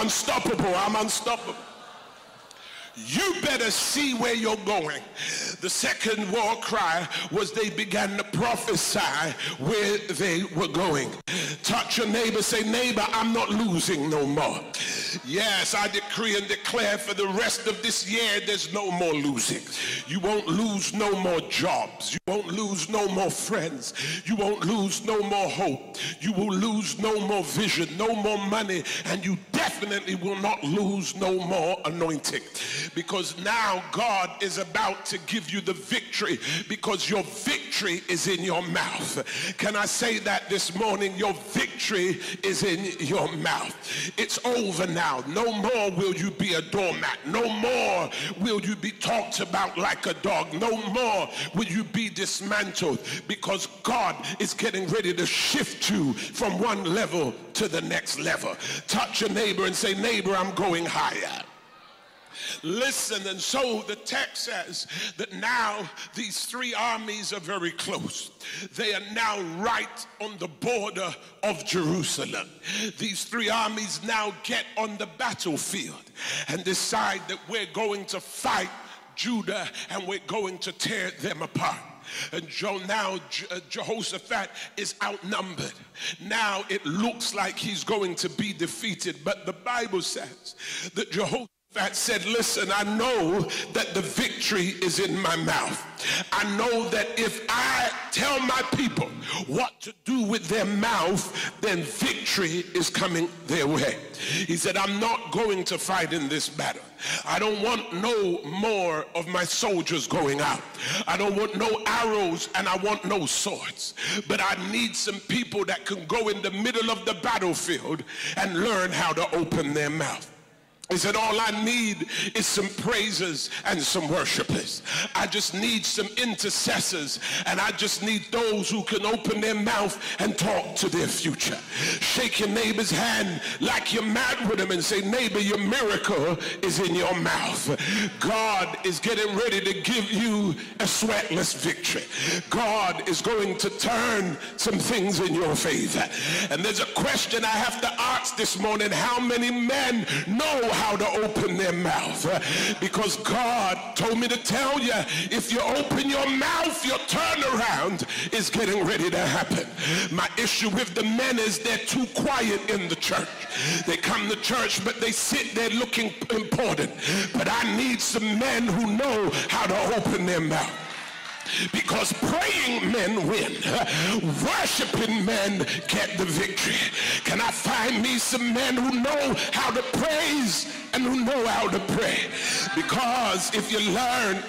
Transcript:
unstoppable. I'm unstoppable. You better see where you're going. The second war cry was they began to prophesy where they were going. Touch your neighbor, say, neighbor, I'm not losing no more. Yes, I decree and declare for the rest of this year, there's no more losing. You won't lose no more jobs. You won't lose no more friends. You won't lose no more hope. You will lose no more vision, no more money, and you definitely will not lose no more anointing. Because now God is about to give you the victory, because your victory is in your mouth. Can I say that this morning? Your victory is in your mouth. It's over now. No more will you be a doormat. No more will you be talked about like a dog. No more will you be dismantled, because God is getting ready to shift you from one level to the next level. Touch your neighbor and say, neighbor, I'm going higher. Listen, and so the text says that now these three armies are very close. They are now right on the border of Jerusalem. These three armies now get on the battlefield and decide that we're going to fight Judah and we're going to tear them apart. And now Jehoshaphat is outnumbered. Now it looks like he's going to be defeated, but the Bible says that Jehoshaphat said, listen, I know that the victory is in my mouth. I know that if I tell my people what to do with their mouth, then victory is coming their way. He said, I'm not going to fight in this battle. I don't want no more of my soldiers going out. I don't want no arrows and I want no swords. But I need some people that can go in the middle of the battlefield and learn how to open their mouth. He said, all I need is some praisers and some worshipers. I just need some intercessors, and I just need those who can open their mouth and talk to their future. Shake your neighbor's hand like you're mad with him and say, neighbor, your miracle is in your mouth. God is getting ready to give you a sweatless victory. God is going to turn some things in your favor. And there's a question I have to ask this morning. How many men know how to open their mouth? Because God told me to tell you, if you open your mouth, your turnaround is getting ready to happen. My issue with the men is they're too quiet in the church. They come to church, but they sit there looking important. But I need some men who know how to open their mouth. Because praying men win. Worshiping men get the victory. Can I find me some men who know how to praise and who know how to pray? Because if you learn